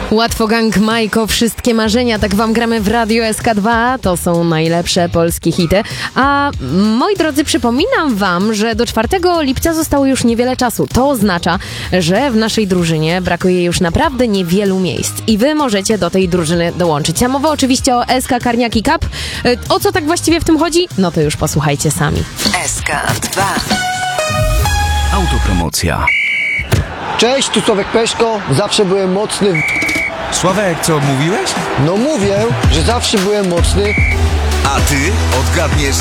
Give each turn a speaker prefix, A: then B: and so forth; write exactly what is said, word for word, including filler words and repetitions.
A: Łatwo gang Majko, wszystkie marzenia, tak wam gramy w Radio S K dwa, to są najlepsze polskie hity. A moi drodzy, przypominam wam, że do czwartego lipca zostało już niewiele czasu. To oznacza, że w naszej drużynie brakuje już naprawdę niewielu miejsc i wy możecie do tej drużyny dołączyć. A mowa oczywiście o S K Karniaki Cup. O co tak właściwie w tym chodzi? No to już posłuchajcie sami.
B: S K dwa.
C: Autopromocja.
D: Cześć, tu Sławek Peszko, zawsze byłem mocny. w-
C: Sławek, co mówiłeś?
D: No mówię, że zawsze byłem mocny.
E: A ty odgadniesz